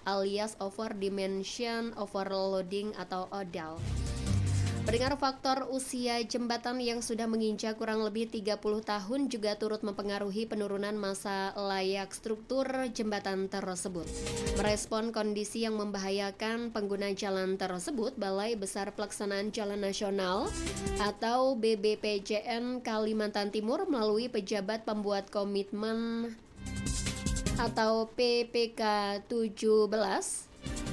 alias over dimension overloading atau ODAL. Pendengar, faktor usia jembatan yang sudah menginjak kurang lebih 30 tahun juga turut mempengaruhi penurunan masa layak struktur jembatan tersebut. Merespon kondisi yang membahayakan pengguna jalan tersebut, Balai Besar Pelaksanaan Jalan Nasional atau BBPJN Kalimantan Timur melalui pejabat pembuat komitmen atau PPK 17.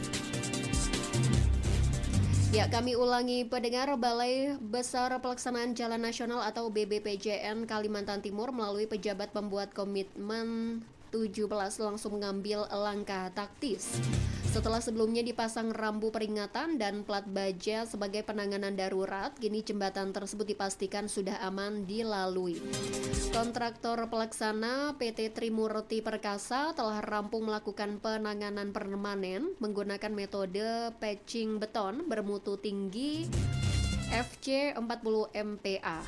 Ya, kami ulangi pendengar, Balai Besar Pelaksanaan Jalan Nasional atau BBPJN Kalimantan Timur melalui pejabat pembuat komitmen 17 langsung mengambil langkah taktis. Setelah sebelumnya dipasang rambu peringatan dan plat baja sebagai penanganan darurat, kini jembatan tersebut dipastikan sudah aman dilalui. Kontraktor pelaksana PT Trimurti Perkasa telah rampung melakukan penanganan permanen menggunakan metode patching beton bermutu tinggi FC 40 MPa.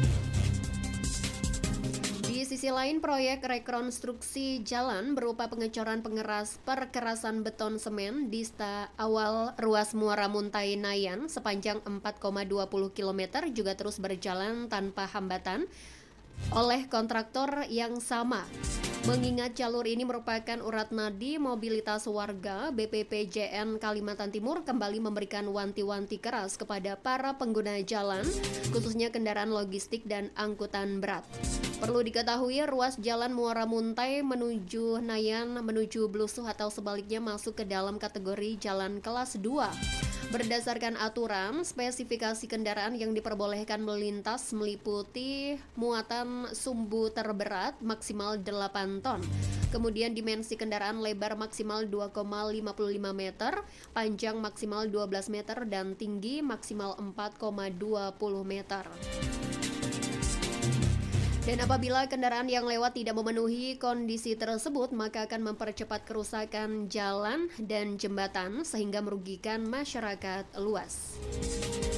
Di sisi lain, proyek rekonstruksi jalan berupa pengecoran perkerasan beton semen di awal ruas Muara Muntai Nayan sepanjang 4,20 km juga terus berjalan tanpa hambatan oleh kontraktor yang sama. Mengingat jalur ini merupakan urat nadi mobilitas warga, BPPJN Kalimantan Timur kembali memberikan wanti-wanti keras kepada para pengguna jalan, khususnya kendaraan logistik dan angkutan berat. Perlu diketahui, ruas jalan Muara Muntai menuju Nayan menuju Blusuh atau sebaliknya masuk ke dalam kategori jalan kelas 2. Berdasarkan aturan, spesifikasi kendaraan yang diperbolehkan melintas meliputi muatan sumbu terberat maksimal 8 ton. Kemudian dimensi kendaraan lebar maksimal 2,55 meter, panjang maksimal 12 meter, dan tinggi maksimal 4,20 meter. Dan apabila kendaraan yang lewat tidak memenuhi kondisi tersebut, maka akan mempercepat kerusakan jalan dan jembatan sehingga merugikan masyarakat luas.